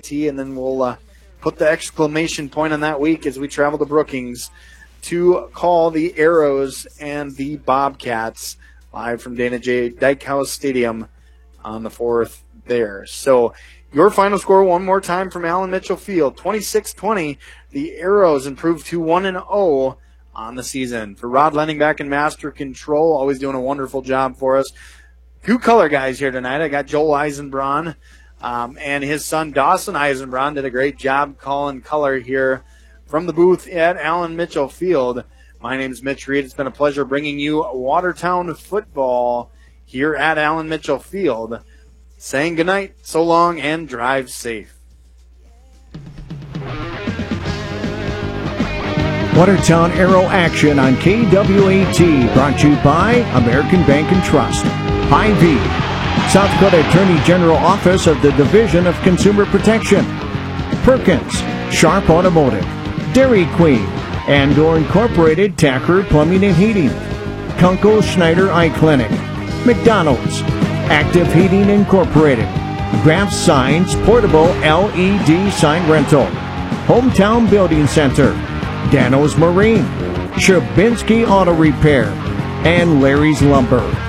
WAT, and then we'll put the exclamation point on that week as we travel to Brookings to call the Arrows and the Bobcats live from Dana J. Dykhouse Stadium on the 4th there. So your final score one more time from Allen Mitchell Field, 26-20. The Arrows improved to 1-0 on the season. For Rod Lenning back in master control, always doing a wonderful job for us. Two color guys here tonight. I got Joel Eisenbraun and his son Dawson Eisenbraun did a great job calling color here from the booth at Allen Mitchell Field. My name is Mitch Reed. It's been a pleasure bringing you Watertown football here at Allen Mitchell Field. Saying goodnight, so long, and drive safe. Watertown Arrow action on KWAT, brought to you by American Bank and Trust, Hy-Vee, South Dakota Attorney General Office of the Division of Consumer Protection, Perkins, Sharp Automotive, Dairy Queen, Andor Incorporated Tacker Plumbing and Heating, Kunkel Schneider Eye Clinic, McDonald's, Active Heating Incorporated, Graf Signs Portable LED Sign Rental, Hometown Building Center, Dano's Marine, Shabinsky Auto Repair, and Larry's Lumber.